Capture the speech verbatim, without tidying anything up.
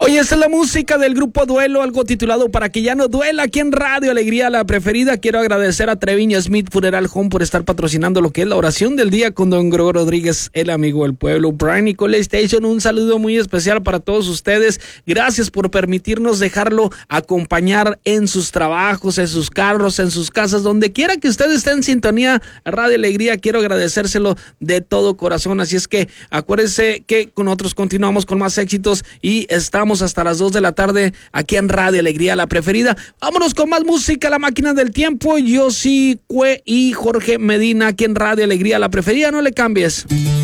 Oye, esta es la música del grupo Duelo, algo titulado Para que ya no duela, aquí en Radio Alegría, la preferida. Quiero agradecer a Treviño Smith Funeral Home por estar patrocinando lo que es la oración del día con don Gregorio Rodríguez, el amigo del pueblo. Brian Nicole Station, un saludo muy especial para todos ustedes. Gracias por permitirnos dejarlo acompañar en sus trabajos, en sus carros, en sus casas, donde quiera que usted esté en sintonía. Radio Alegría, quiero agradecérselo de todo corazón. Así es que acuérdense que con nosotros continuamos con más éxitos y estamos hasta las dos de la tarde aquí en Radio Alegría, la preferida. Vámonos con más música, la máquina del tiempo. Yo sí, Cue y Jorge Medina aquí en Radio Alegría, la preferida. No le cambies.